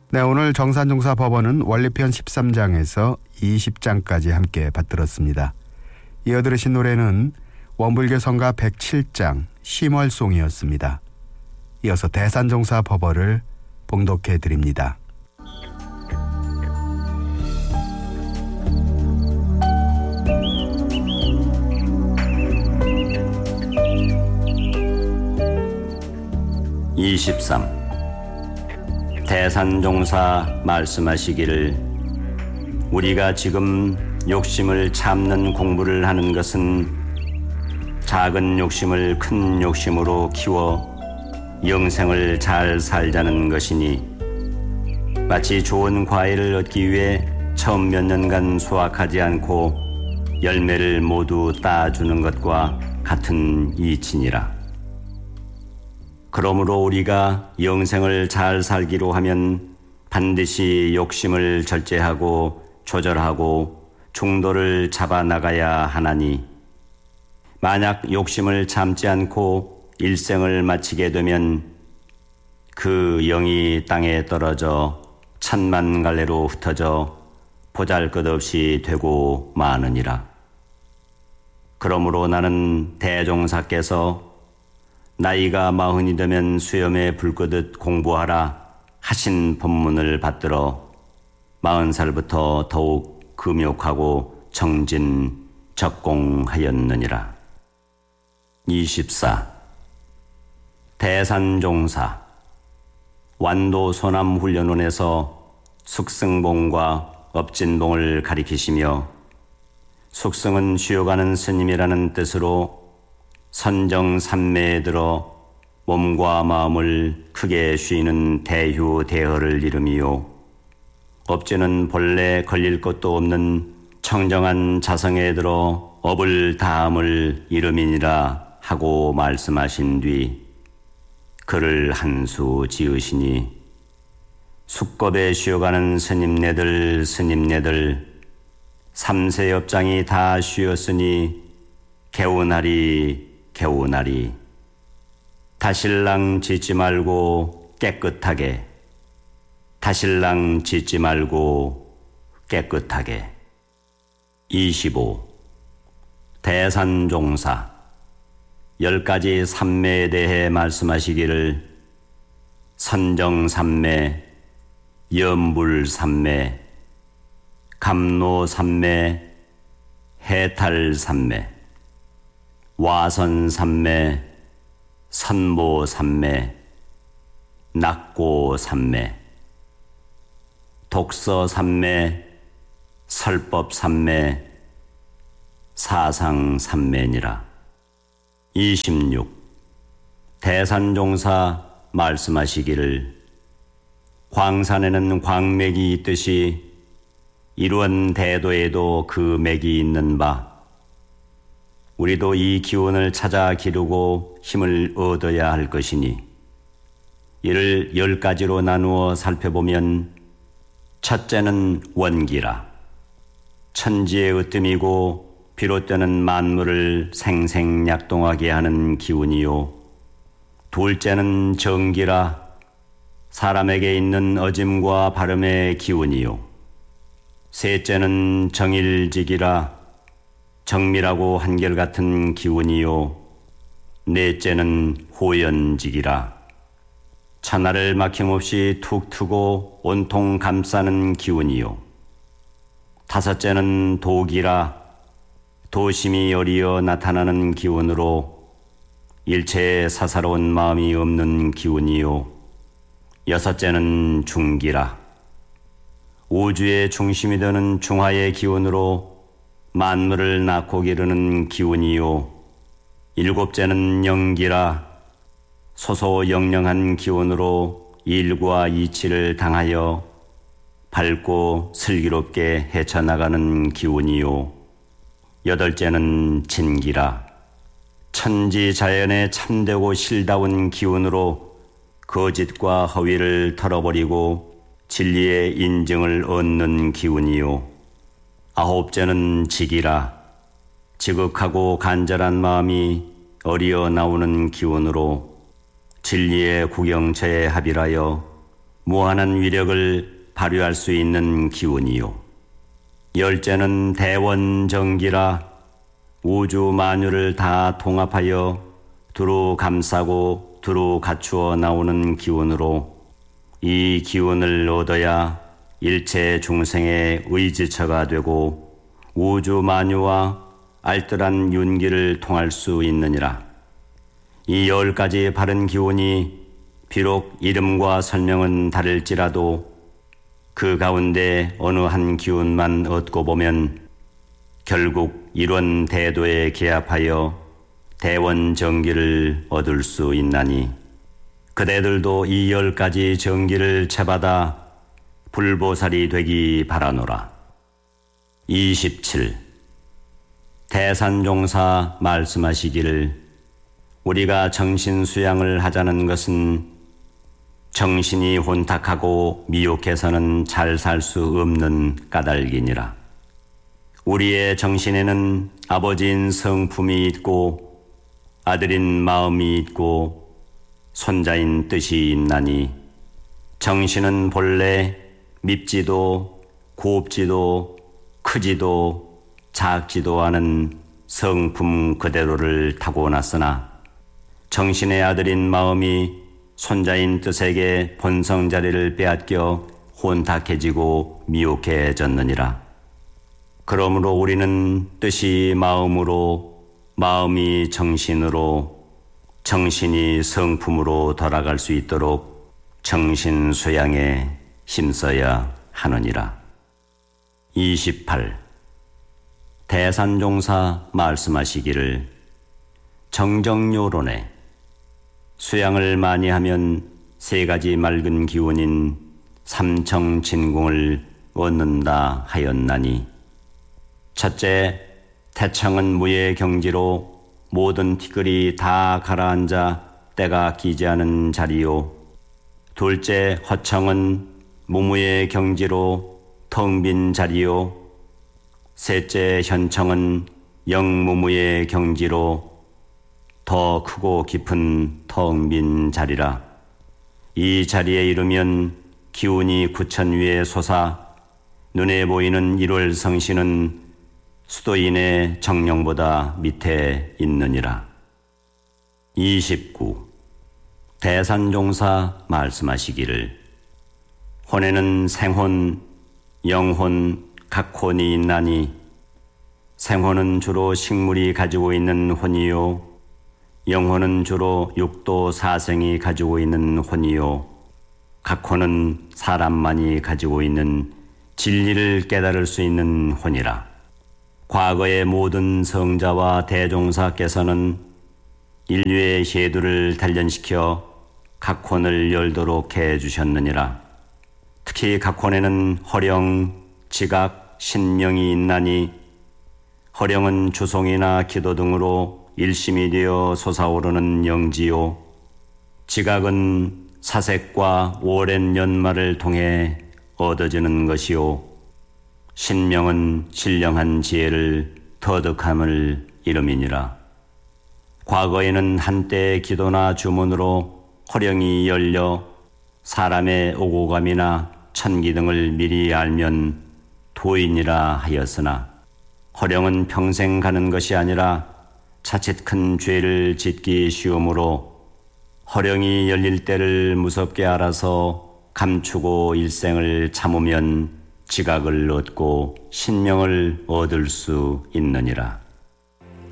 네, 오늘 정산종사 법원은 원리편 13장에서 20장까지 함께 받들었습니다. 이어 들으신 노래는 원불교 성가 107장 심월송이었습니다. 이어서 대산종사 법어를 봉독해 드립니다. (23) 대산종사 말씀하시기를 우리가 지금 욕심을 참는 공부를 하는 것은 작은 욕심을 큰 욕심으로 키워 영생을 잘 살자는 것이니 마치 좋은 과일을 얻기 위해 처음 몇 년간 수확하지 않고 열매를 모두 따주는 것과 같은 이치니라. 그러므로 우리가 영생을 잘 살기로 하면 반드시 욕심을 절제하고 조절하고 중도를 잡아나가야 하나니 만약 욕심을 참지 않고 일생을 마치게 되면 그 영이 땅에 떨어져 천만 갈래로 흩어져 보잘것없이 되고 마느니라. 그러므로 나는 대종사께서 나이가 40이 되면 수염에 불거듯 공부하라 하신 법문을 받들어 40살부터 더욱 금욕하고 정진 적공하였느니라. 24. 대산종사 완도소남훈련원에서 숙승봉과 업진봉을 가리키시며 숙승은 쉬어가는 스님이라는 뜻으로 선정산매에 들어 몸과 마음을 크게 쉬는 대휴대허를 이름이요 업진은 본래 걸릴 것도 없는 청정한 자성에 들어 업을 다함을 이름이니라 하고 말씀하신 뒤 글을 한 수 지으시니 숙겁에 쉬어가는 스님네들 3세엽장이 다 쉬었으니 개운하리 개운하리 다실랑 짓지 말고 깨끗하게 다실랑 짓지 말고 깨끗하게. 25. 대산종사 10가지 삼매에 대해 말씀하시기를 선정삼매, 염불삼매, 감노삼매, 해탈삼매, 와선삼매, 선모삼매, 낙고삼매, 독서삼매, 설법삼매, 사상삼매니라. 26. 대산종사 말씀하시기를 광산에는 광맥이 있듯이 이루한 대도에도 그 맥이 있는 바 우리도 이 기운을 찾아 기르고 힘을 얻어야 할 것이니 이를 10가지로 나누어 살펴보면 첫째는 원기라. 천지의 으뜸이고 비롯되는 만물을 생생약동하게 하는 기운이요. 둘째는 정기라. 사람에게 있는 어짐과 발음의 기운이요. 셋째는 정일직이라. 정밀하고 한결같은 기운이요. 넷째는 호연직이라. 천하를 막힘없이 툭 트고 온통 감싸는 기운이요. 다섯째는 독이라. 도심이 어리어 나타나는 기운으로 일체에 사사로운 마음이 없는 기운이요. 여섯째는 중기라. 우주의 중심이 되는 중화의 기운으로 만물을 낳고 기르는 기운이요. 일곱째는 영기라. 소소영령한 기운으로 일과 이치를 당하여 밝고 슬기롭게 헤쳐나가는 기운이요. 여덟째는 진기라. 천지자연의 참되고 실다운 기운으로 거짓과 허위를 털어버리고 진리의 인증을 얻는 기운이요. 아홉째는 직이라. 지극하고 간절한 마음이 어리어 나오는 기운으로 진리의 구경처에 합일하여 무한한 위력을 발휘할 수 있는 기운이요. 열째는 대원정기라 우주 만유를 다 통합하여 두루 감싸고 두루 갖추어 나오는 기운으로 이 기운을 얻어야 일체 중생의 의지처가 되고 우주 만유와 알뜰한 윤기를 통할 수 있느니라. 이 10가지 바른 기운이 비록 이름과 설명은 다를지라도 그 가운데 어느 한 기운만 얻고 보면 결국 일원 대도에 개합하여 대원정기를 얻을 수 있나니 그대들도 이 10가지 정기를 채받아 불보살이 되기 바라노라. 27. 대산종사 말씀하시기를 우리가 정신 수양을 하자는 것은 정신이 혼탁하고 미혹해서는 잘 살 수 없는 까닭이니라. 우리의 정신에는 아버지인 성품이 있고 아들인 마음이 있고 손자인 뜻이 있나니 정신은 본래 밉지도 곱지도 크지도 작지도 않은 성품 그대로를 타고났으나 정신의 아들인 마음이 손자인 뜻에게 본성 자리를 빼앗겨 혼탁해지고 미혹해졌느니라. 그러므로 우리는 뜻이 마음으로, 마음이 정신으로, 정신이 성품으로 돌아갈 수 있도록 정신 수양에 힘써야 하느니라. 28. 대산종사 말씀하시기를 정정요론에 수양을 많이 하면 3가지 맑은 기운인 삼청진궁을 얻는다 하였나니 첫째, 태청은 무의 경지로 모든 티끌이 다 가라앉아 때가 끼지 않은 자리요. 둘째, 허청은 무무의 경지로 텅 빈 자리요. 셋째, 현청은 영무무의 경지로 더 크고 깊은 텅 빈 자리라. 이 자리에 이르면 기운이 구천 위에 솟아 눈에 보이는 일월성신은 수도인의 정령보다 밑에 있느니라. 29. 대산종사 말씀하시기를 혼에는 생혼, 영혼, 각혼이 있나니 생혼은 주로 식물이 가지고 있는 혼이요 영혼은 주로 육도 사생이 가지고 있는 혼이요 각혼은 사람만이 가지고 있는 진리를 깨달을 수 있는 혼이라. 과거의 모든 성자와 대종사께서는 인류의 해두를 단련시켜 각혼을 열도록 해주셨느니라. 특히 각혼에는 허령, 지각, 신명이 있나니 허령은 주송이나 기도 등으로 일심이 되어 솟아오르는 영지요 지각은 사색과 오랜 연말을 통해 얻어지는 것이요 신명은 신령한 지혜를 터득함을 이름이니라. 과거에는 한때의 기도나 주문으로 허령이 열려 사람의 오고감이나 천기 등을 미리 알면 도인이라 하였으나 허령은 평생 가는 것이 아니라 자칫 큰 죄를 짓기 쉬우므로 허령이 열릴 때를 무섭게 알아서 감추고 일생을 참으면 지각을 얻고 신명을 얻을 수 있느니라.